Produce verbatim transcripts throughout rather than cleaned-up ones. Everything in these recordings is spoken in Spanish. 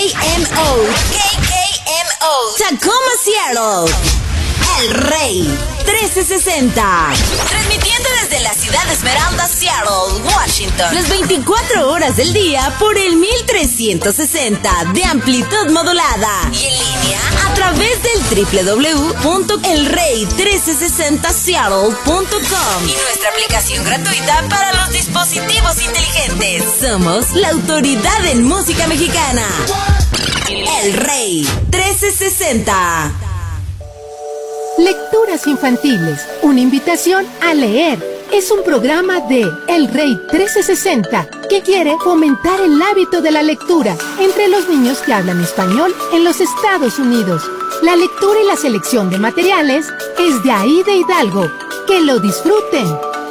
M O, K K M O, Tacoma, Seattle. El Rey trece sesenta, transmitiendo desde la ciudad de Esmeralda, Seattle, Washington, las veinticuatro horas del día por el mil trescientos sesenta de amplitud modulada y en línea a través del doble u doble u doble u punto el rey trece sesenta seattle punto com y nuestra aplicación gratuita para los dispositivos inteligentes. Somos la autoridad en música mexicana. El Rey trece sesenta. Lecturas infantiles, una invitación a leer. Es un programa de El Rey trece sesenta que quiere fomentar el hábito de la lectura entre los niños que hablan español en los Estados Unidos. La lectura y la selección de materiales es de Aide Hidalgo. ¡Que lo disfruten!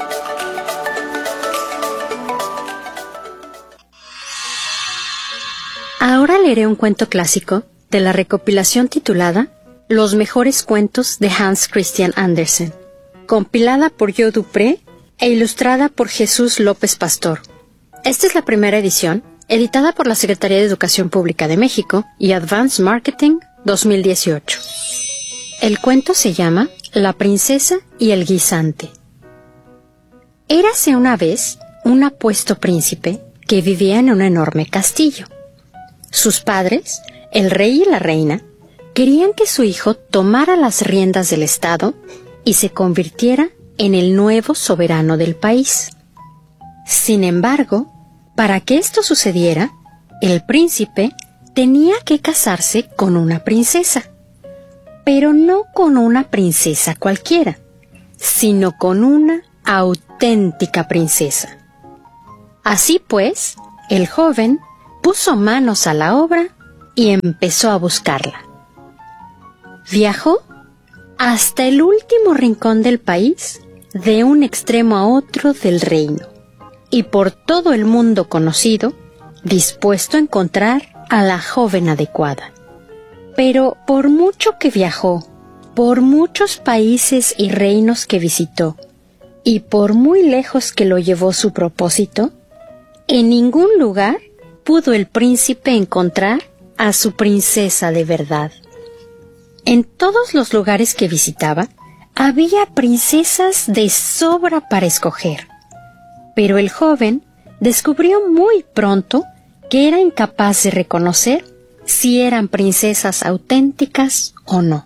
Ahora leeré un cuento clásico de la recopilación titulada Los mejores cuentos de Hans Christian Andersen, compilada por Jo Dupré e ilustrada por Jesús López Pastor. Esta es la primera edición, editada por la Secretaría de Educación Pública de México y Advanced Marketing dos mil dieciocho. El cuento se llama La princesa y el guisante. Érase una vez un apuesto príncipe que vivía en un enorme castillo. Sus padres, el rey y la reina, querían que su hijo tomara las riendas del estado y se convirtiera en el nuevo soberano del país. Sin embargo, para que esto sucediera, el príncipe tenía que casarse con una princesa, pero no con una princesa cualquiera, sino con una auténtica princesa. Así pues, el joven puso manos a la obra y empezó a buscarla. Viajó hasta el último rincón del país, de un extremo a otro del reino, y por todo el mundo conocido, dispuesto a encontrar a la joven adecuada. Pero por mucho que viajó, por muchos países y reinos que visitó, y por muy lejos que lo llevó su propósito, en ningún lugar pudo el príncipe encontrar a su princesa de verdad. En todos los lugares que visitaba, había princesas de sobra para escoger, pero el joven descubrió muy pronto que era incapaz de reconocer si eran princesas auténticas o no.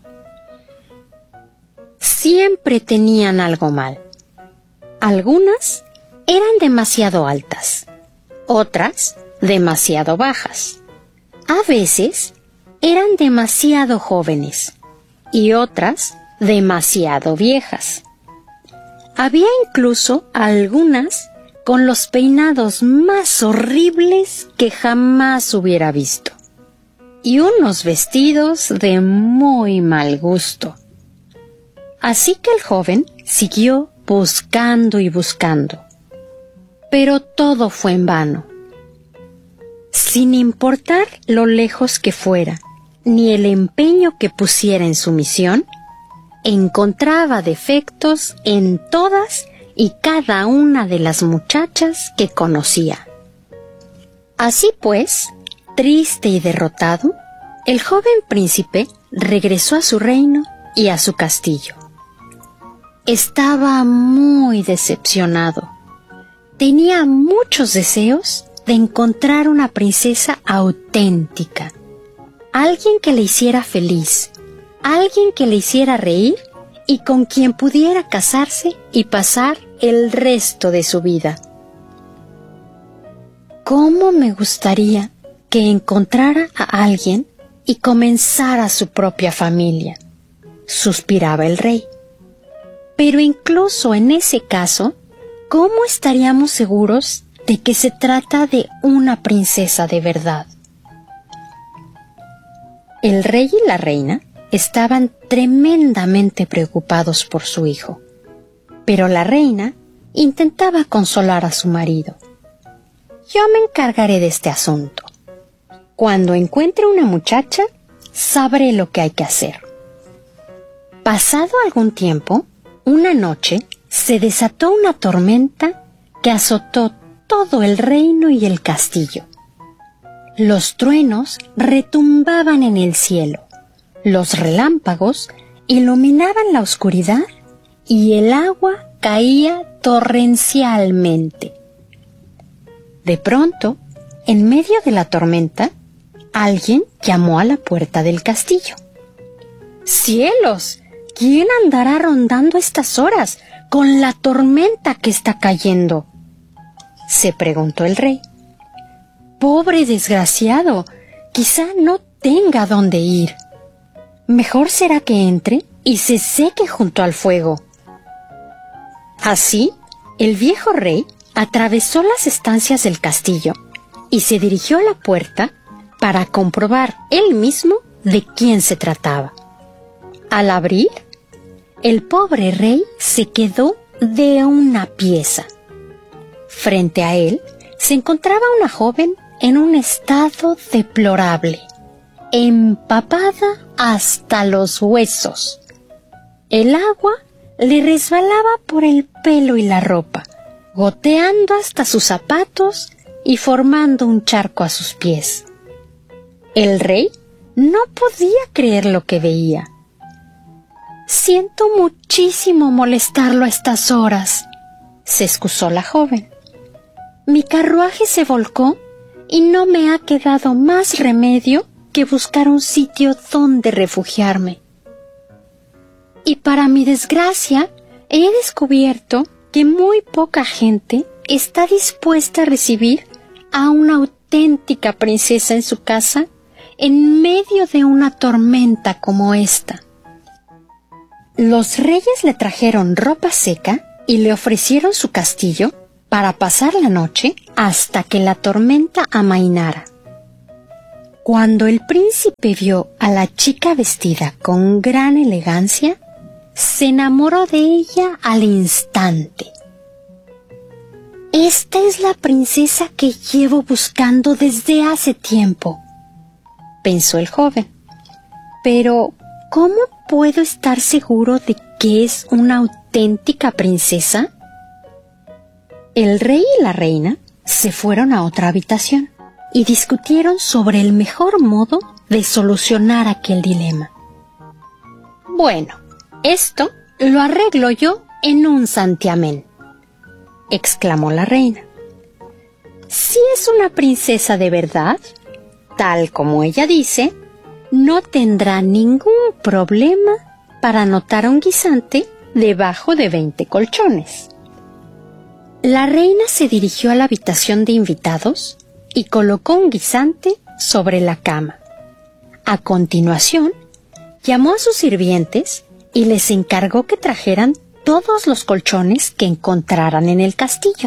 Siempre tenían algo mal. Algunas eran demasiado altas, otras demasiado bajas. A veces eran demasiado jóvenes y otras demasiado viejas. Había incluso algunas con los peinados más horribles que jamás hubiera visto y unos vestidos de muy mal gusto. Así que el joven siguió buscando y buscando, pero todo fue en vano. Sin importar lo lejos que fuera, ni el empeño que pusiera en su misión, encontraba defectos en todas y cada una de las muchachas que conocía. Así pues, triste y derrotado, el joven príncipe regresó a su reino y a su castillo. Estaba muy decepcionado. Tenía muchos deseos de encontrar una princesa auténtica, alguien que le hiciera feliz, alguien que le hiciera reír y con quien pudiera casarse y pasar el resto de su vida. ¿Cómo me gustaría que encontrara a alguien y comenzara su propia familia?, suspiraba el rey. Pero incluso en ese caso, ¿cómo estaríamos seguros de que se trata de una princesa de verdad? El rey y la reina estaban tremendamente preocupados por su hijo, pero la reina intentaba consolar a su marido. Yo me encargaré de este asunto. Cuando encuentre una muchacha, sabré lo que hay que hacer. Pasado algún tiempo, una noche se desató una tormenta que azotó todo el reino y el castillo. Los truenos retumbaban en el cielo, los relámpagos iluminaban la oscuridad y el agua caía torrencialmente. De pronto, en medio de la tormenta, alguien llamó a la puerta del castillo. ¡Cielos! ¿Quién andará rondando estas horas con la tormenta que está cayendo?, se preguntó el rey. Pobre desgraciado, quizá no tenga dónde ir. Mejor será que entre y se seque junto al fuego. Así, el viejo rey atravesó las estancias del castillo y se dirigió a la puerta para comprobar él mismo de quién se trataba. Al abrir, el pobre rey se quedó de una pieza. Frente a él se encontraba una joven en un estado deplorable, empapada hasta los huesos. El agua le resbalaba por el pelo y la ropa, goteando hasta sus zapatos y formando un charco a sus pies. El rey no podía creer lo que veía. «Siento muchísimo molestarlo a estas horas», se excusó la joven. «Mi carruaje se volcó y no me ha quedado más remedio que buscar un sitio donde refugiarme. Y para mi desgracia, he descubierto que muy poca gente está dispuesta a recibir a una auténtica princesa en su casa en medio de una tormenta como esta». Los reyes le trajeron ropa seca y le ofrecieron su castillo para pasar la noche hasta que la tormenta amainara. Cuando el príncipe vio a la chica vestida con gran elegancia, se enamoró de ella al instante. «Esta es la princesa que llevo buscando desde hace tiempo», pensó el joven. «Pero, ¿cómo puedo estar seguro de que es una auténtica princesa?» El rey y la reina se fueron a otra habitación y discutieron sobre el mejor modo de solucionar aquel dilema. «Bueno, esto lo arreglo yo en un santiamén», exclamó la reina. «Si es una princesa de verdad, tal como ella dice, no tendrá ningún problema para anotar un guisante debajo de veinte colchones». La reina se dirigió a la habitación de invitados y colocó un guisante sobre la cama. A continuación, llamó a sus sirvientes y les encargó que trajeran todos los colchones que encontraran en el castillo.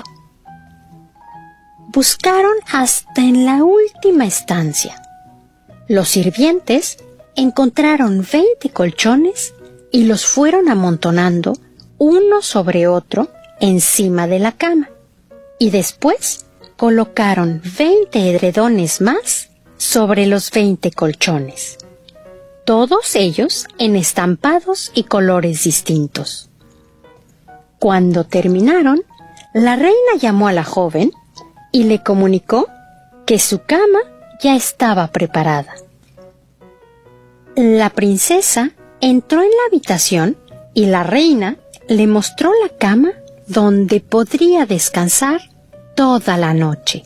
Buscaron hasta en la última estancia. Los sirvientes encontraron veinte colchones y los fueron amontonando uno sobre otro encima de la cama, y después colocaron veinte edredones más sobre los veinte colchones, todos ellos en estampados y colores distintos. Cuando terminaron, la reina llamó a la joven y le comunicó que su cama ya estaba preparada. La princesa entró en la habitación y la reina le mostró la cama donde podría descansar toda la noche.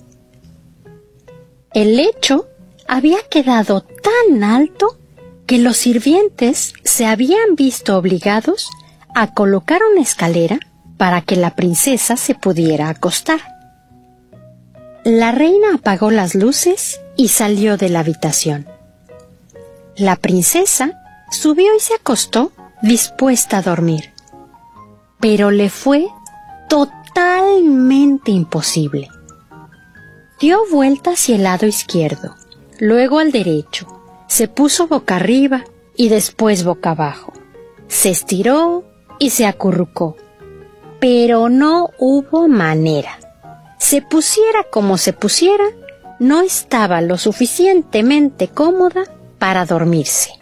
El lecho había quedado tan alto que los sirvientes se habían visto obligados a colocar una escalera para que la princesa se pudiera acostar. La reina apagó las luces y salió de la habitación. La princesa subió y se acostó dispuesta a dormir, pero le fue totalmente imposible. Dio vuelta hacia el lado izquierdo, luego al derecho, se puso boca arriba y después boca abajo. Se estiró y se acurrucó, pero no hubo manera. Se pusiera como se pusiera, no estaba lo suficientemente cómoda para dormirse.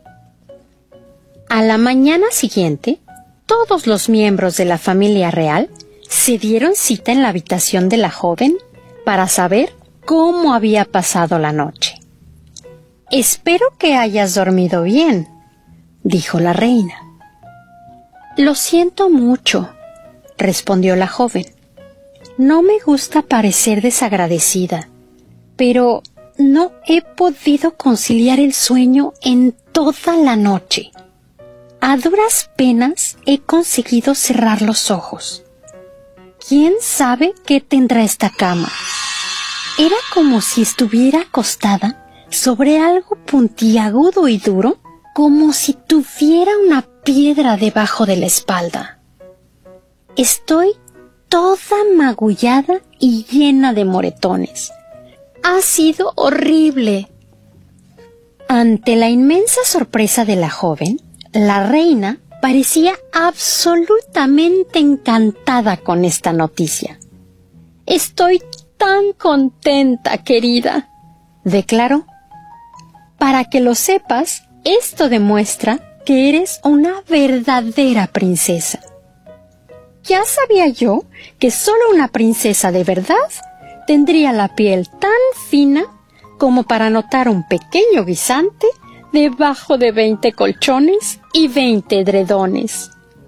A la mañana siguiente, todos los miembros de la familia real se dieron cita en la habitación de la joven para saber cómo había pasado la noche. «Espero que hayas dormido bien», dijo la reina. «Lo siento mucho», respondió la joven. «No me gusta parecer desagradecida, pero no he podido conciliar el sueño en toda la noche. A duras penas he conseguido cerrar los ojos. ¿Quién sabe qué tendrá esta cama? Era como si estuviera acostada sobre algo puntiagudo y duro, como si tuviera una piedra debajo de la espalda. Estoy toda magullada y llena de moretones. Ha sido horrible». Ante la inmensa sorpresa de la joven, la reina parecía absolutamente encantada con esta noticia. «Estoy tan contenta, querida», declaró. «Para que lo sepas, esto demuestra que eres una verdadera princesa. Ya sabía yo que solo una princesa de verdad tendría la piel tan fina como para notar un pequeño guisante debajo de veinte colchones y veinte edredones».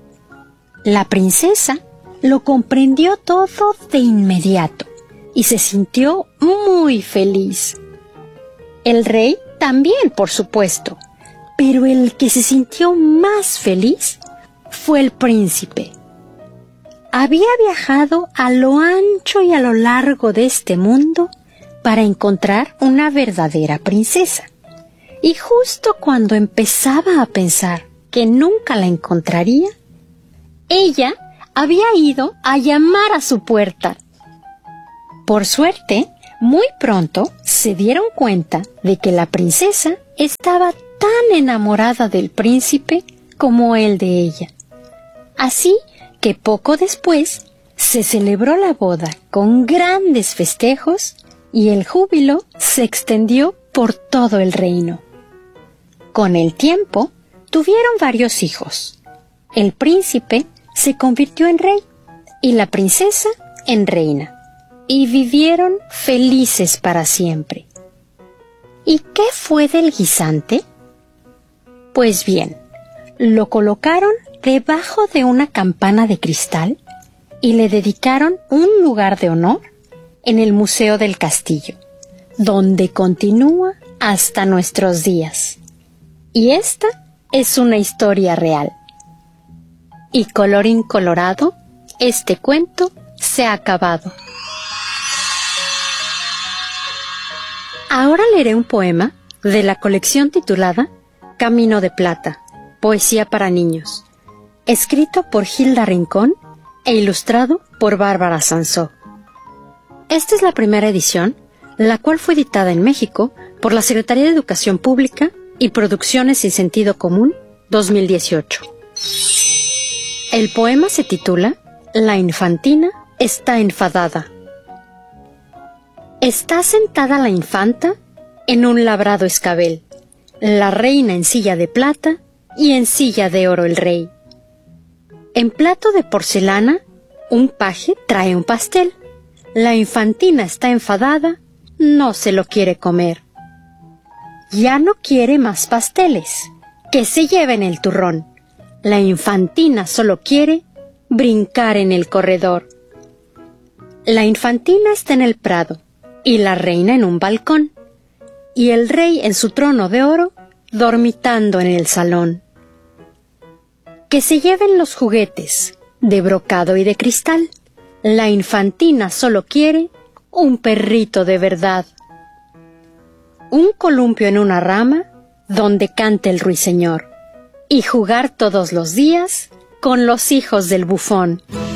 La princesa lo comprendió todo de inmediato y se sintió muy feliz. El rey también, por supuesto, pero el que se sintió más feliz fue el príncipe. Había viajado a lo ancho y a lo largo de este mundo para encontrar una verdadera princesa. Y justo cuando empezaba a pensar que nunca la encontraría, ella había ido a llamar a su puerta. Por suerte, muy pronto se dieron cuenta de que la princesa estaba tan enamorada del príncipe como él de ella. Así que poco después se celebró la boda con grandes festejos y el júbilo se extendió por todo el reino. Con el tiempo, tuvieron varios hijos. El príncipe se convirtió en rey y la princesa en reina, y vivieron felices para siempre. ¿Y qué fue del guisante? Pues bien, lo colocaron debajo de una campana de cristal y le dedicaron un lugar de honor en el Museo del Castillo, donde continúa hasta nuestros días. Y esta es una historia real. Y colorín colorado, este cuento se ha acabado. Ahora leeré un poema de la colección titulada Camino de Plata, poesía para niños, escrito por Hilda Rincón e ilustrado por Bárbara Sansó. Esta es la primera edición, la cual fue editada en México por la Secretaría de Educación Pública y Producciones sin Sentido Común dos mil dieciocho. El poema se titula La infantina está enfadada. Está sentada la infanta en un labrado escabel, la reina en silla de plata y en silla de oro el rey. En plato de porcelana, un paje trae un pastel. La infantina está enfadada, no se lo quiere comer. Ya no quiere más pasteles, que se lleven el turrón. La infantina solo quiere brincar en el corredor. La infantina está en el prado y la reina en un balcón, y el rey en su trono de oro dormitando en el salón. Que se lleven los juguetes de brocado y de cristal. La infantina solo quiere un perrito de verdad. Un columpio en una rama donde cante el ruiseñor y jugar todos los días con los hijos del bufón.